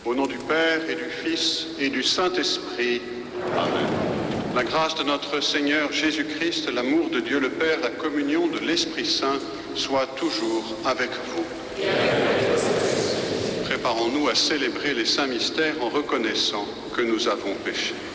Au nom du Père et du Fils et du Saint-Esprit. Amen. La grâce de notre Seigneur Jésus-Christ, l'amour de Dieu le Père, la communion de l'Esprit Saint soit toujours avec vous. Préparons-nous à célébrer les saints mystères en reconnaissant que nous avons péché.